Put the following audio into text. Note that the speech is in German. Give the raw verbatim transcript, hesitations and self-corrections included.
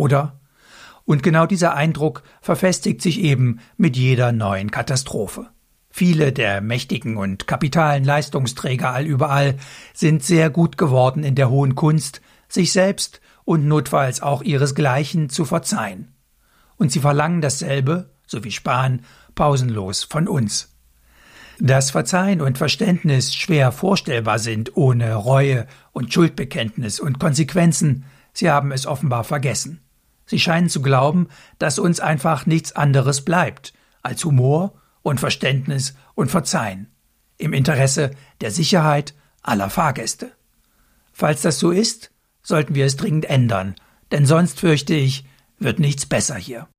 oder? Und genau dieser Eindruck verfestigt sich eben mit jeder neuen Katastrophe. Viele der mächtigen und kapitalen Leistungsträger allüberall sind sehr gut geworden in der hohen Kunst, sich selbst und notfalls auch ihresgleichen zu verzeihen. Und sie verlangen dasselbe, so wie Spahn, pausenlos von uns. Dass Verzeihen und Verständnis schwer vorstellbar sind ohne Reue und Schuldbekenntnis und Konsequenzen, sie haben es offenbar vergessen. Sie scheinen zu glauben, dass uns einfach nichts anderes bleibt als Humor und Verständnis und Verzeihen, im Interesse der Sicherheit aller Fahrgäste. Falls das so ist, sollten wir es dringend ändern, denn sonst, fürchte ich, wird nichts besser hier.